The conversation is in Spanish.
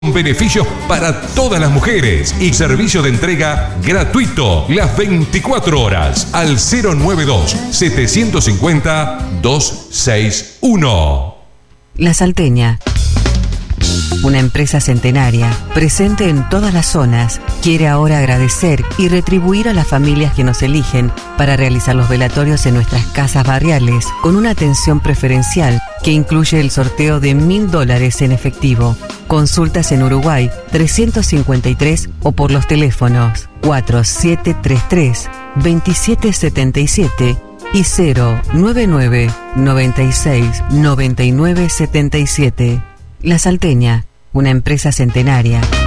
Beneficios para todas las mujeres y servicio de entrega gratuito las 24 horas al 092-750-261. La Salteña, una empresa centenaria, presente en todas las zonas, quiere ahora agradecer y retribuir a las familias que nos eligen para realizar los velatorios en nuestras casas barriales con una atención preferencial que incluye el sorteo de $1.000 en efectivo. Consultas en Uruguay 353 o por los teléfonos 4733-2777 y 099-96-9977. La Salteña, una empresa centenaria.